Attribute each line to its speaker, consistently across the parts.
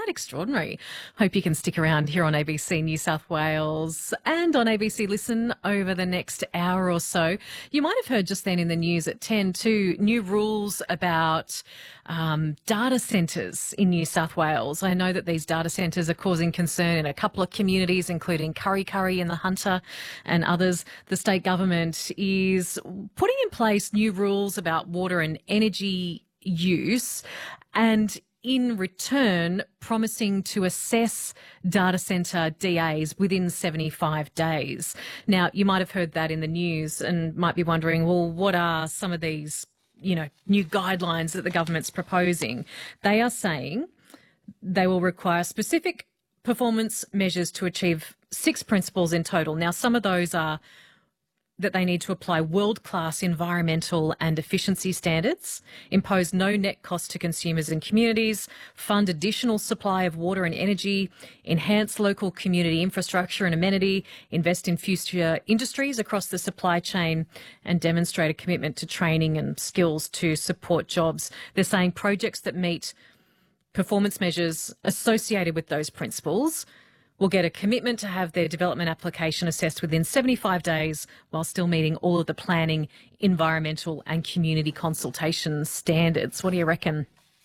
Speaker 1: quite extraordinary. Hope you can stick around here on ABC New South Wales and on ABC Listen over the next hour or so. You might have heard just then in the news at 10 too, new rules about data centres in New South Wales. I know that these data centres are causing concern in a couple of communities, including Kurri Kurri in the Hunter and others. The state government is putting in place new rules about water and energy use, and in return promising to assess data centre DAs within 75 days. Now, you might have heard that in the news and might be wondering, well, what are some of these, new guidelines that the government's proposing? They are saying they will require specific performance measures to achieve 6 principles in total. Now, some of those are that they need to apply world-class environmental and efficiency standards, impose no net cost to consumers and communities, fund additional supply of water and energy, enhance local community infrastructure and amenity, invest in future industries across the supply chain, and demonstrate a commitment to training and skills to support jobs. They're saying projects that meet performance measures associated with those principles will get a commitment to have their development application assessed within 75 days while still meeting all of the planning, environmental and community consultation standards. What do you reckon?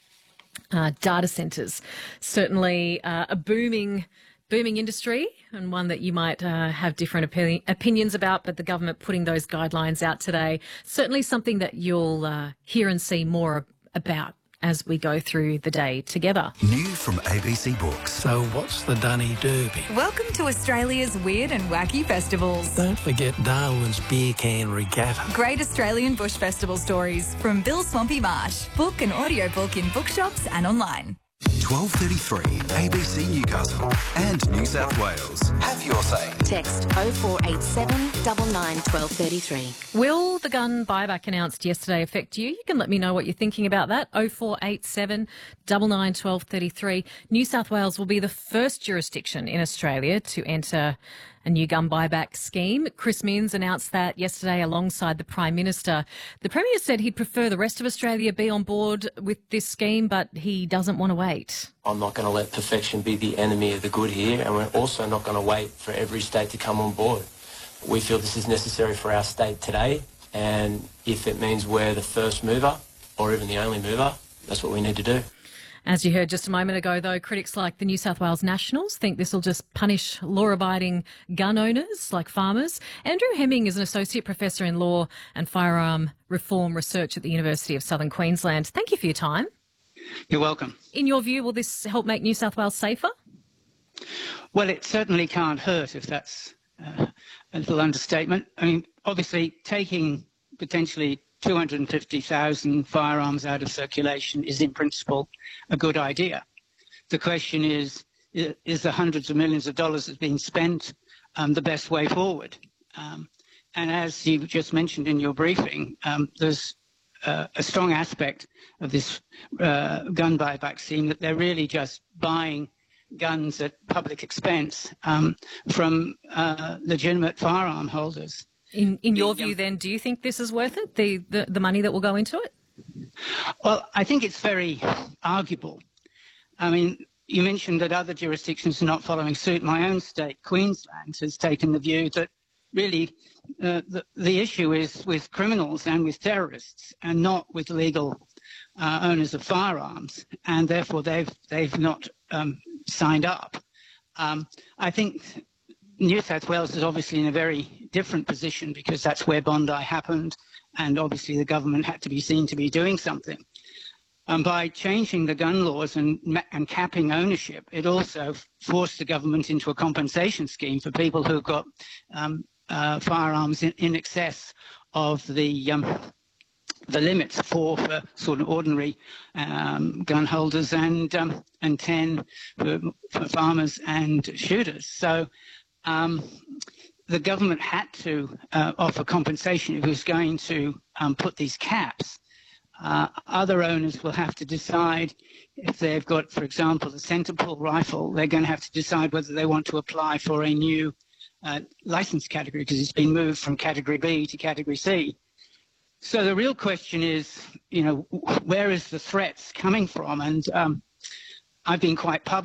Speaker 1: Data centres, certainly a booming industry, and one that you might have different opinions about, but the government putting those guidelines out today, certainly something that you'll hear and see more about as we go through the day together.
Speaker 2: New from ABC Books.
Speaker 3: So what's the Dunny Derby?
Speaker 4: Welcome to Australia's weird and wacky festivals.
Speaker 3: Don't forget Darwin's Beer Can Regatta.
Speaker 4: Great Australian Bush Festival stories from Bill Swampy Marsh. Book an audiobook in bookshops and online.
Speaker 2: 12:33 ABC Newcastle and New South Wales. Have your say.
Speaker 5: Text 0487 99 1233.
Speaker 1: Will the gun buyback announced yesterday affect you? You can let me know what you're thinking about that. 0487 99 1233. New South Wales will be the first jurisdiction in Australia to enter a new gun buyback scheme. Chris Minns announced that yesterday alongside the Prime Minister. The Premier said he'd prefer the rest of Australia be on board with this scheme, but he doesn't want to wait.
Speaker 6: I'm not going to let perfection be the enemy of the good here, and we're also not going to wait for every state to come on board. We feel this is necessary for our state today, and if it means we're the first mover or even the only mover, that's what we need to do.
Speaker 1: As you heard just a moment ago, though, critics like the New South Wales Nationals think this will just punish law-abiding gun owners like farmers. Andrew Hemming is an Associate Professor in Law and Firearm Reform Research at the University of Southern Queensland. Thank you for your time.
Speaker 7: You're welcome.
Speaker 1: In your view, will this help make New South Wales safer?
Speaker 7: Well, it certainly can't hurt, if that's a little understatement. I mean, obviously, taking potentially 250,000 firearms out of circulation is in principle a good idea. The question is the hundreds of millions of dollars that's being spent the best way forward? And as you just mentioned in your briefing, there's a strong aspect of this gun buyback scheme that they're really just buying guns at public expense from legitimate firearm holders.
Speaker 1: In your view, then, do you think this is worth it, the money that will go into it?
Speaker 7: Well, I think it's very arguable. I mean, you mentioned that other jurisdictions are not following suit. My own state, Queensland, has taken the view that really the issue is with criminals and with terrorists and not with legal owners of firearms, and therefore they've not signed up. I think New South Wales is obviously in a very different position because that's where Bondi happened, and obviously the government had to be seen to be doing something. By changing the gun laws and capping ownership, it also forced the government into a compensation scheme for people who've got firearms in excess of the limits for sort of ordinary gun holders and 10 for farmers and shooters. So the government had to offer compensation if it was going to put these caps. Other owners will have to decide if they've got, for example, a centre pull rifle, they're going to have to decide whether they want to apply for a new license category because it's been moved from Category B to Category C. So the real question is, where is the threats coming from? And I've been quite public